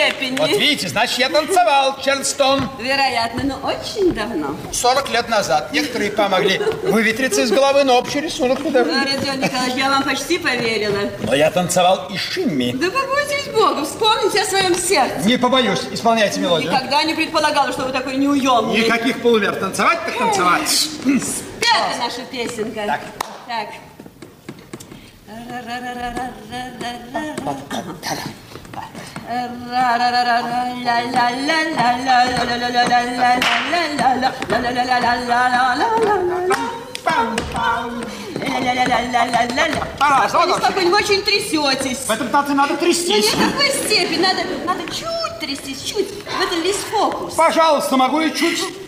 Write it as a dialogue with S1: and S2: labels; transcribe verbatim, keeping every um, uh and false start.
S1: степени.
S2: Вот видите, значит, я танцевал, Чарльстон.
S1: Вероятно, но очень давно.
S2: сорок лет назад. Некоторые помогли выветриться из головы, но общий рисунок не дали.
S1: Родион Николаевич, я вам почти поверила.
S2: Но я танцевал и Шимми.
S1: Да побойтесь Бога, вспомните о своем сердце.
S2: Не побоюсь, исполняйте мелодию.
S1: Никогда не предполагала, что вы такой неуемный.
S2: Никаких полумер. Танцевать, так танцевать.
S1: Спета наша песенка.
S2: Так.
S1: Так. Вы спокойно, вы очень трясетесь.
S2: В этом танце надо трястись.
S1: Ну, в какой степени? Надо, надо чуть трястись, чуть. В этом весь фокус.
S2: Пожалуйста, могу и чуть.